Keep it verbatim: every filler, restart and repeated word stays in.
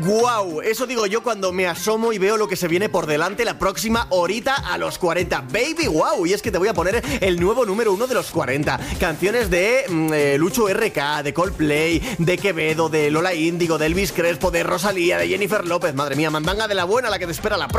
¡Guau! Eso digo yo cuando me asomo y veo lo que se viene por delante la próxima horita a los cuarenta. ¡Baby, wow! Y es que te voy a poner el nuevo número uno de los cuarenta. Canciones de mm, eh, Lucho R K, de Coldplay, de Quevedo, de Lola Índigo, de Elvis Crespo, de Rosalía, de Jennifer López. Madre mía, mandanga de la buena la que te espera la próxima.